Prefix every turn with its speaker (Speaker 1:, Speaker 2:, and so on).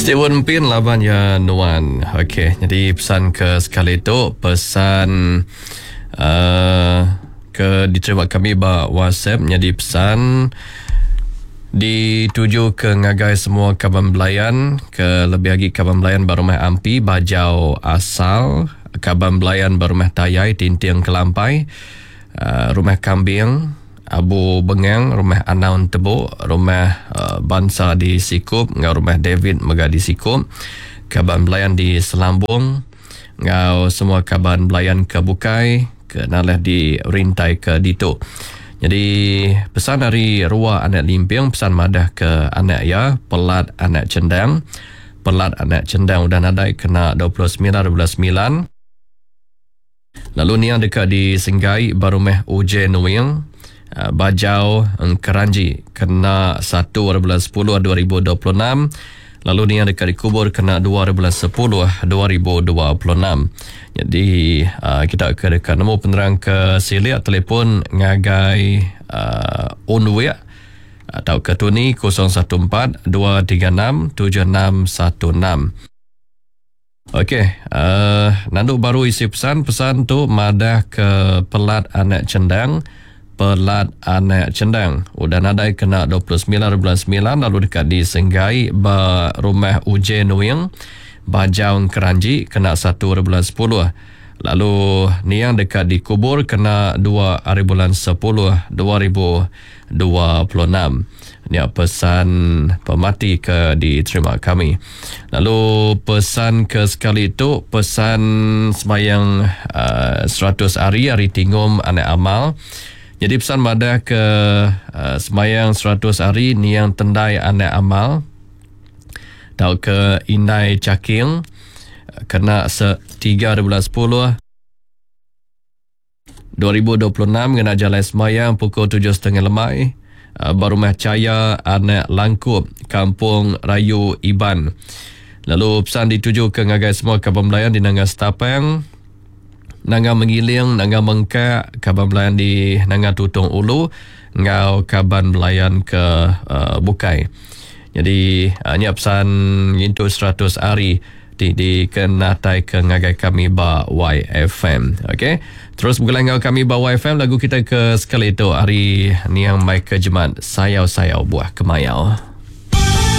Speaker 1: Steven Pin laban ya Nuan. Okey, jadi pesan ke sekali tu, pesan ke diterima kami ba WhatsApp, jadi pesan dituju ke ngagai semua kaban belayan, ke lebih lagi kaban belayan berumah ampi, bajau asal, kaban belayan berumah tayai, tintiang kelampai, rumah kambing, Abu Bengang, rumah Anaun Tebuk, rumah Bansa di Sikup, ngau rumah David Mega di Sikup, kaban belayan di Selambung, ngau semua kaban belayan ke Bukai, ke Naleh di Rintai ke Dito. Jadi pesan dari Ruah Anak Limpiang, pesan madah ke anak ya, pelat anak cendang. Pelat anak cendang udah nadai kena 29.9. Lalu ni yang dekat di Senggai Barumeh Uje Nuing, Bajau Keranji kena 1/10/2026. Lalu ni yang dekat di Kubur kena 2/10/2026. Jadi kita akan dekat nombor penerang ke Silia, telefon ngagai Unwia atau ke Tuni 014-236-7616. Okey, Nanduk baru isi pesan tu madah ke pelat anak cendang. Pelat anak cendang udah nadai kena 29.9. Lalu dekat di Senggai rumah Uje Nuing, Bajau Keranji kena 1/10. Lalu ni yang dekat di Kubur kena 2/10/2026. Ni pesan pemati ke diterima kami. Lalu pesan ke sekali itu, pesan semayang 100 hari tingum anak amal. Jadi pesan madah ke semayang 100 hari ni yang tendai anak amal, tau ke Inai Caking kena 3/10/2026 kena jalan semayang pukul 7.30 lemai. Barumah Caya Anak Langkup, Kampung Rayu Iban. Lalu pesan dituju ke ngagai semua kaban belayan di Nangga Setapang, Nangga Mengiling, Nangga Mengkak, kaban belayan di Nangga Tutung Ulu, ngau kaban belayan ke Bukai. Jadi ni pesan untuk 100 hari di kenatai ke ngagai kami ba YFM. Okey, terus bergulang ngau kami ba YFM. Lagu kita ke sekali itu hari ni yang mai ke Jemat Sayau-sayau buah kemayau.